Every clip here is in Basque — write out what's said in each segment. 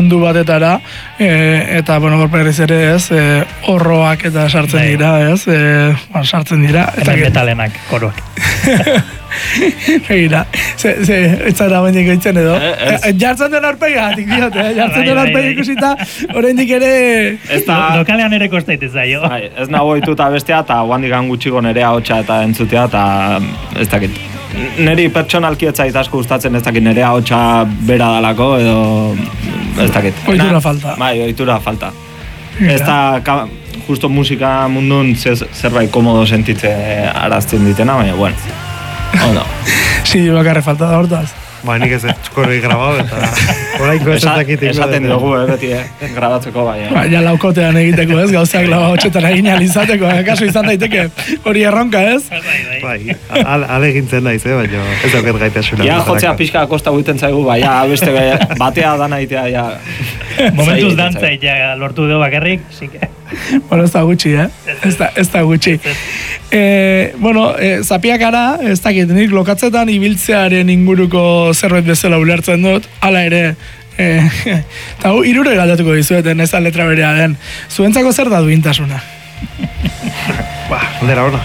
mundu batetara, eta, bueno, berriz ere, ez, horroak eta sartzen dira, ez, sartzen dira. Eta metalenak, koroak. Begira, ez zara baina gaitzen edo. Jartzen den aurpegatik, diote, jartzen den aurpega ikusita, oraindik ere... Lokalean ere kostaitez zaio. Ez nago ituta bestea, eta guandik gutxiko nerea hotxa eta entzutea, eta ez dakit. Neri pertsonalki etzait asko gustatzen ez dakit nerea hotxa bera dalako, edo ez dakit. Ohitura falta. Bai, ohitura falta. Ez da, justo musika mundun zerbait komodo sentitze arazten ditena, baina, bueno. Ondo. Sí, bakarre falta da hortaz. Ba, nik ez txukorri grabau, eta orainko ez dakit. Esaten dugu, beti, grabatzeko, baina. Ja, laukotean egiteko, ez, gauzak lau hotxetan egin alizateko, kaso izan daiteke, hori erronka, ez? Bai, ale egintzen naiz, baina ez dauket gaitasuna. Ja, jotzea pixka kosta guiten zaigu, bai, beste batea dana itea, ja. Momentuz dantza, ja, lortu dugu bakarrik, sike. Bueno, ez da gutxi, ez da gutxi. Bueno, zapiak ara, ez dakit, nik lokatzetan ibiltzearen inguruko zerbait bezala ulertzen dut, hala ere, eta irure galdatuko dizueten ez da letra berea den. Zuentzako zer da duintasuna? Ba, aldera hona.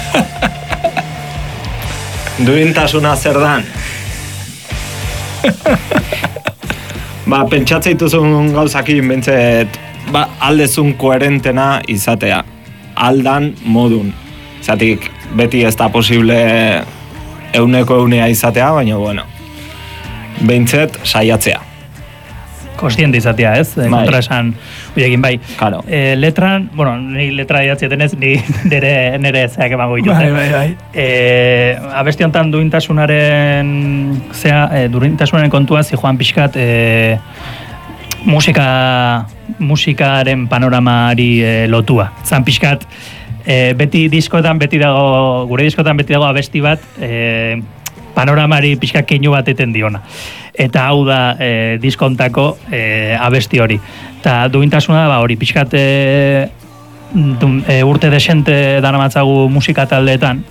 Duintasuna zer dan? Ba, pentsatzea dituzun gauzakin, bentzet, ba, aldezun koherentena izatea. Aldan modun. Zatik, beti ez da posible euneko eunea izatea, baina, bueno, behintzet saiatzea. Kostiente izatea, ez? Kontra esan, uiekin bai. Claro. Letran, bueno, ni letra idatzieten ez, ni nire zeak emango ditut. Bai. Abesti honetan duintasunaren kontua, zijoan pixkat, musikaren panoramari lotua. Zan pixkat, beti diskoetan, gure diskoetan beti dago abesti bat, panoramari pixka keinu bat eten diona. Eta hau da diskontako abesti hori. Eta duintasuna da hori, pixkat urte desente daramatzagu musika taldeetan,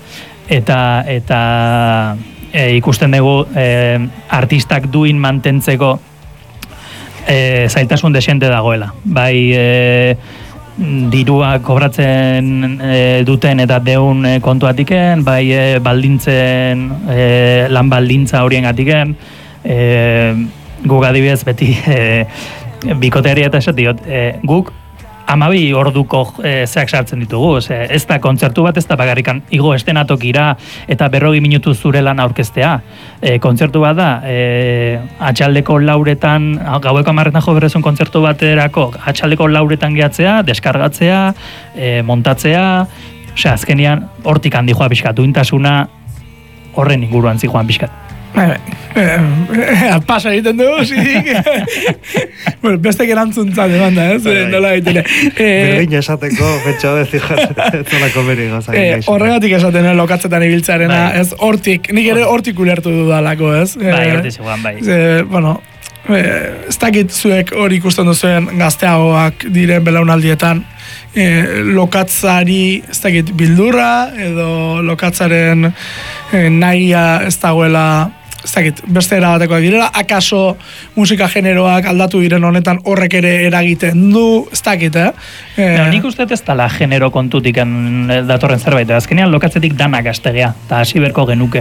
eta ikusten dugu artistak duin mantentzeko zailtasun desente dagoela. Bai, dirua kobratzen duten eta deun kontuatiken, bai baldintzen, lan baldintza horien gatiken, guk adibidez beti bikoteari eta esatiot, guk 12 orduko zeak sartzen ditugu, ez da kontzertu bat, ez da bakarrikan igo estenatokira eta 40 minutu zure lan aurkeztea. Kontzertu bat da, atxaldeko lauretan, gaueko 10 jo berrezun kontzertu baterako, atxaldeko lauretan gehatzea, deskargatzea, montatzea, azkenian hortik handi joa pixkat, duintasuna horren inguruan zijoan pixkat. Pasa egiten dugu, zidik. Bueno, bestek erantzuntza demanda, ez? Nola egiten. Bergin esateko, betxo zolako beri gozak. Horregatik esaten lokatzetan ibiltzarena, ez hortik, nik ere hortik ulertu dudalako, ez? Bai, hortik zegoan, bai. Bueno, ez dakit zuek hori ikusten duzuen gazteagoak diren belaunaldietan, lokatzari, ez dakit, bildurra, edo lokatzaren nahia ez dagoela, ez dakit, beste erabatekoak direla, akaso musika generoak aldatu diren honetan horrek ere eragiten du, ez dakit, Nik uste ez dala genero kontutik datorren zerbait, azkenean lokatzetik danak astegea, eta hasi berko genuke.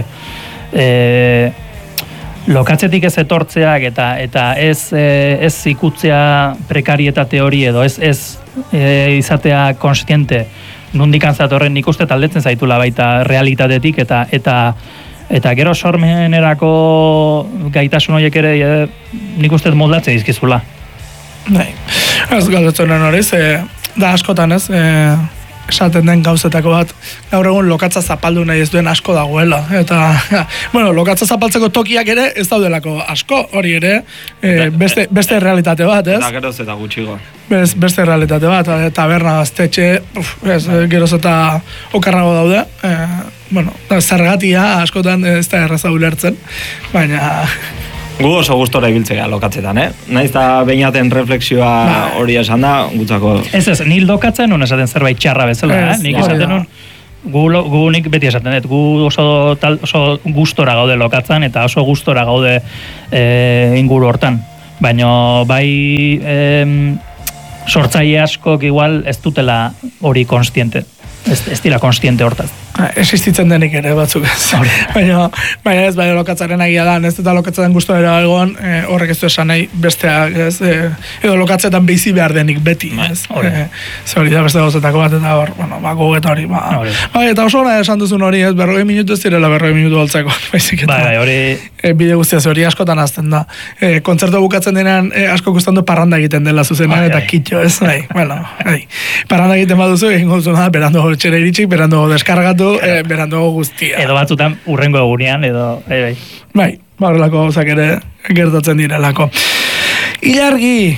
Lokatzetik ez etortzeak eta ez ikutzea prekarietate hori edo ez izatea konstiente nundikan zatorren nik uste taldetzen zaitula baita realitatetik eta gero sormenerako gaitasun horiek ere nik uste moldatzen dizkizula. Ez galdetzen hori, da askotan ez, esaten den gauzetako bat, gaur egun lokatza zapaldu nahi ez duen asko dagoela. Eta, bueno, lokatza zapaltzeko tokiak ere ez daudelako asko, hori ere, beste realitate bat, ez? Da geroz eta gutxigo. Beste realitate bat, taberna, gaztetxe, geroz eta okarrago daude. Bueno, zergatia askotan ez da erraza ulertzen, baina... Gu oso gustora ibiltzea lokatzetan, Naiz da beinaten refleksioa hori esan da, gutzako... Ez, nil lokatzen nun esaten zerbait txarra bezala, nik esaten nun, gu nik beti esaten dut, gu oso gustora gaude lokatzen eta oso gustora gaude inguru hortan. baina bai sortzaile askok igual ez dutela hori konstiente. Ez dira konstiente hortaz. Existitzen denik ere batzuk ez. Baina ez, lokatzaren agia da, ez eta lokatzaren guztua egon, horrek ez du esan nahi besteak, ez, edo lokatzetan bizi behar denik beti, ez. Ze hori da beste gauzetako bat, eta hor, gogeta hori, eta oso nahi esan duzun hori, ez, 40 minutu ez direla 40 minutu holtzeko, baizik eta. Bide guztia hori askotan azten da. Kontzertu bukatzen denean, asko gustan du parranda egiten dela zuzenean, eta kitxo, ez, parranda egiten baduzu, egin gozuna, berando txera iritsik, berando deskargatu, berando guztia. Edo batzutan urrengo egunean, edo... Bai, horrelako gauzak ere gertatzen direlako. Ilargi,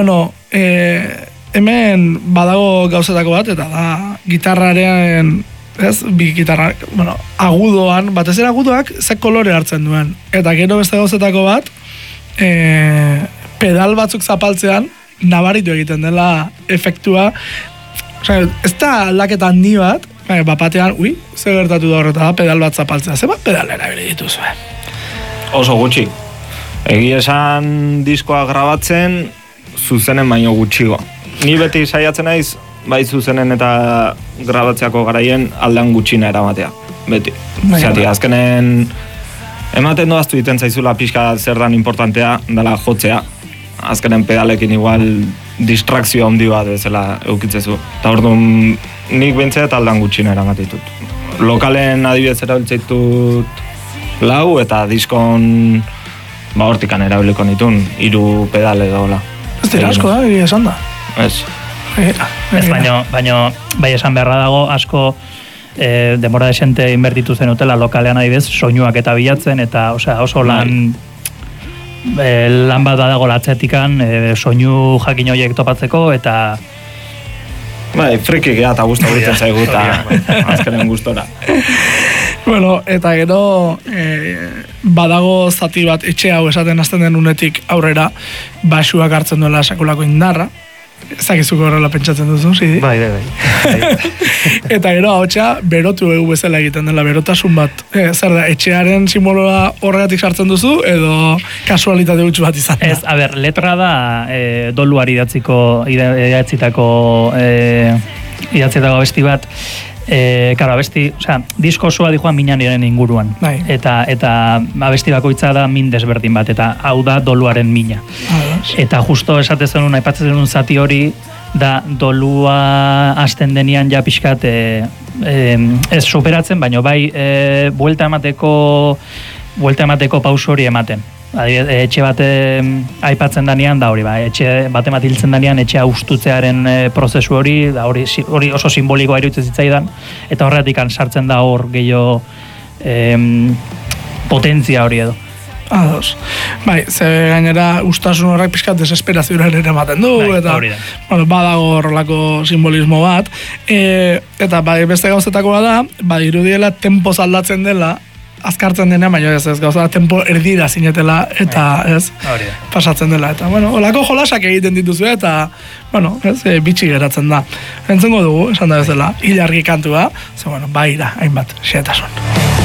hemen badago gauzetako bat, eta da, gitarraren, ez, bi gitarra, agudoan, batez ere agudoak, ze kolore hartzen duen. Eta gero beste gauzetako bat, pedal batzuk zapaltzean, nabaritu egiten dela efektua. Ez da aldaketa handi bat, bapatean, ze gertatu da horreta da, pedal bat zapaltzea. Ze bat pedal erabili dituzue? Oso gutxi. Egia esan diskoa grabatzen, zuzenen baino gutxigo. Ni beti saiatzen naiz, bai zuzenen eta grabatzeako garaien aldean gutxina eramatea. Beti. Zerati, azkenen ematen doaztu iten zaizula pixka zer dan importantea, dela jotzea. Azkenen pedalekin igual distrakzio handi bat bezala eukitzezu. Eta orduan nik bintzea eta aldan gutxina eramatitut. Lokalen adibidez erabiltzeitut 4 eta diskon hortikan erabiliko nitun 3 pedal edo hola. Ez dira asko da, esan da. Ez. Baina bai esan beharra dago asko demora desente inbertitu zen utela lokalean adibidez soinuak eta bilatzen eta oso lan bat dago latzetikan soinu jakin horiek topatzeko eta friki geha eta guztu egiten zaigu eta azkenen gustora. Eta gero badago zati bat etxe hau esaten hasten den unetik aurrera basuak hartzen duela sakulako indarra. Ezakizuko horrela pentsatzen duzu, zidi? Bai. Eta gero ahotsa berotu egu bezala egiten dela, berotasun bat. Zer da, etxearen simboloa horregatik sartzen duzu, edo kasualitate gutxu bat izan da? Ez, letra da doluari idatzitako abesti bat. Abesti, disko osoa dijoan minaniren inguruan. Eta abesti bakoitza da min desberdin bat, eta hau da doluaren mina. Eta justo esatezen aipatzen zenun zati hori, da dolua hasten denian ja pixkat ez superatzen, baina bai buelta emateko pauso hori ematen. Etxe bat aipatzen danean da hori, etxe bat hiltzen danean etxea ustutzearen prozesu hori, da hori oso simbolikoa iruditzen zitzaidan, eta horretik sartzen da hor gehiago potentzia hori edo. Ados. Ze gainera ustasun horrek pixkat desesperazioaren ere ematen du, eta badago horrelako simbolismo bat, eta beste gauzetakoa da, irudiela tempoz aldatzen dela, azkartzen dena, baina ez gauza tempo erdira zinetela, eta ez, pasatzen dela, eta olako jolasak egiten dituzu, eta bitxi geratzen da. Entzengo dugu, esan da bezala, Ilargi kantua, baira, hainbat, xeetasun.